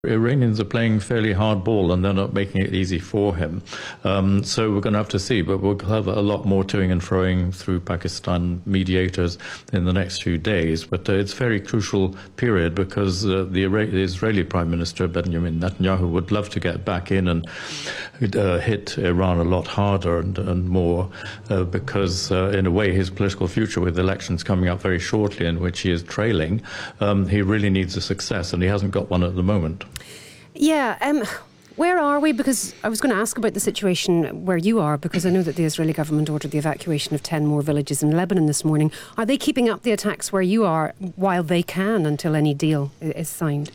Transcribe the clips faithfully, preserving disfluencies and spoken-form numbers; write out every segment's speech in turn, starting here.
Iranians are playing fairly hard ball and they're not making it easy for him. Um, so we're going to have to see, but we'll have a lot more toing and froing through Pakistan mediators in the next few days. But uh, it's a very crucial period because uh, the, the Israeli Prime Minister Benjamin Netanyahu would love to get back in and uh, hit Iran a lot harder and, and more uh, because uh, in a way his political future with elections coming up very shortly in which he is trailing, um, he really needs a success and he hasn't got one at the moment. Yeah, um, where are we? Because I was going to ask about the situation where you are, because I know that the Israeli government ordered the evacuation of ten more villages in Lebanon this morning. Are they keeping up the attacks where you are while they can until any deal is signed?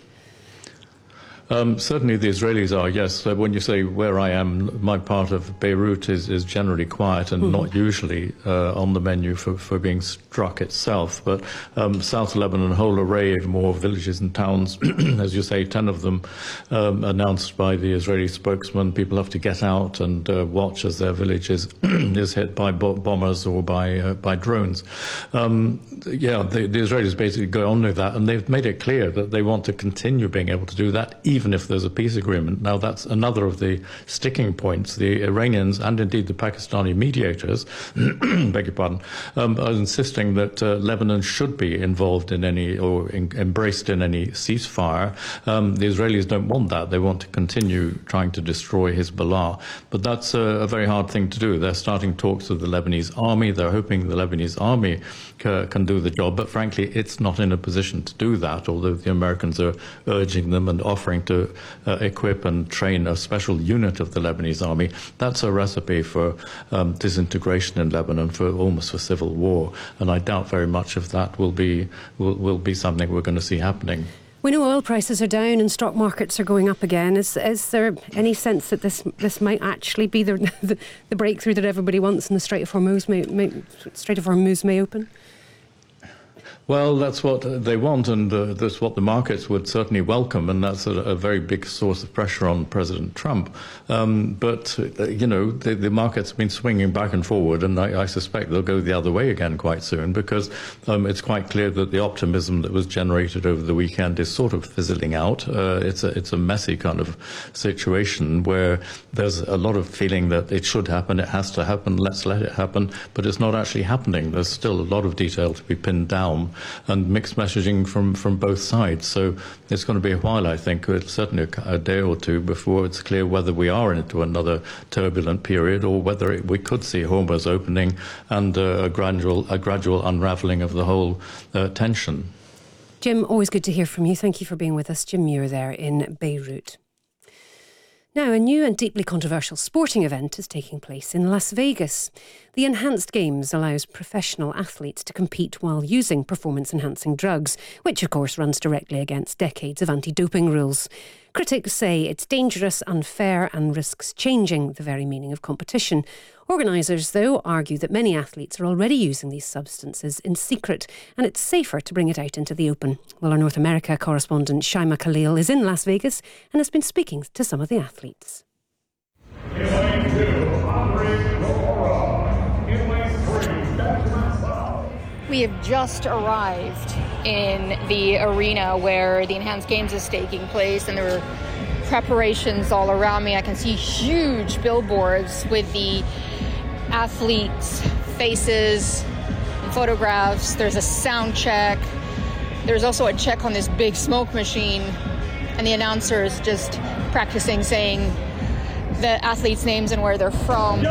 Um, certainly the Israelis are, yes. So when you say where I am, my part of Beirut is, is generally quiet and mm-hmm. not usually uh, on the menu for, for being struck itself. But um, South Lebanon, a whole array of more villages and towns, as you say, ten of them um, announced by the Israeli spokesman. People have to get out and uh, watch as their village is, is hit by bo- bombers or by uh, by drones. Um, yeah, the, the Israelis basically go on with that, and they've made it clear that they want to continue being able to do that, even if there's a peace agreement. Now, that's another of the sticking points. The Iranians and indeed the Pakistani mediators, beg your pardon, um, are insisting that uh, Lebanon should be involved in any or in, embraced in any ceasefire. Um, the Israelis don't want that. They want to continue trying to destroy Hezbollah. But that's a, a very hard thing to do. They're starting talks with the Lebanese army. They're hoping the Lebanese army ca- can do the job. But frankly, it's not in a position to do that, although the Americans are urging them and offering to uh, equip and train a special unit of the Lebanese army. That's a recipe for um, disintegration in Lebanon, for almost for civil war. And I doubt very much if that will be will, will be something we're going to see happening. We know oil prices are down and stock markets are going up again. Is is there any sense that this this might actually be the the, the breakthrough that everybody wants and the Strait of Hormuz may, may Strait of Hormuz may open? Well, that's what they want, and uh, that's what the markets would certainly welcome, and that's a, a very big source of pressure on President Trump. Um, but, uh, you know, the, the markets have been swinging back and forward, and I, I suspect they'll go the other way again quite soon, because um, it's quite clear that the optimism that was generated over the weekend is sort of fizzling out. Uh, it's a, it's a messy kind of situation where there's a lot of feeling that it should happen, it has to happen, let's let it happen, but it's not actually happening. There's still a lot of detail to be pinned down, and mixed messaging from, from both sides. So it's going to be a while, I think, certainly a, a day or two before it's clear whether we are into another turbulent period or whether it, we could see Hormuz opening and uh, a gradual a gradual unraveling of the whole uh, tension. Jim, always good to hear from you. Thank you for being with us. Jim Muir there in Beirut. Now, a new and deeply controversial sporting event is taking place in Las Vegas. The Enhanced Games allows professional athletes to compete while using performance-enhancing drugs, which of course runs directly against decades of anti-doping rules. Critics say it's dangerous, unfair and risks changing the very meaning of competition. Organisers, though, argue that many athletes are already using these substances in secret and it's safer to bring it out into the open. Well, our North America correspondent Shaima Khalil is in Las Vegas and has been speaking to some of the athletes. We have just arrived in the arena where the Enhanced Games is taking place, and there are preparations all around me. I can see huge billboards with the athletes' faces and photographs. There's a sound check. There's also a check on this big smoke machine, and the announcer is just practicing saying the athletes' names and where they're from.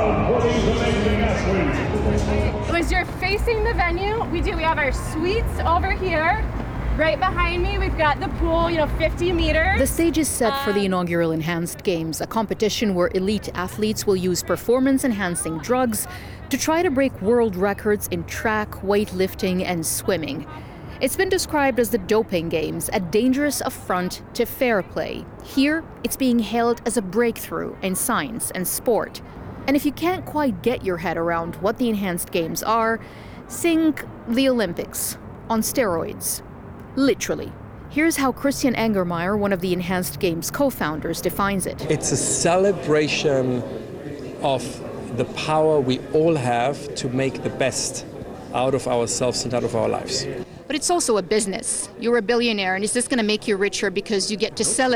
As you're facing the venue, we do. We have our suites over here. Right behind me, we've got the pool, you know, fifty meters. The stage is set um, for the inaugural Enhanced Games, a competition where elite athletes will use performance-enhancing drugs to try to break world records in track, weightlifting, and swimming. It's been described as the doping games, a dangerous affront to fair play. Here, it's being hailed as a breakthrough in science and sport. And if you can't quite get your head around what the Enhanced Games are, think the Olympics on steroids. Literally. Here's how Christian Engermeyer, one of the Enhanced Games co-founders, defines it. It's a celebration of the power we all have to make the best out of ourselves and out of our lives. But it's also a business. You're a billionaire, and is this going to make you richer because you get to sell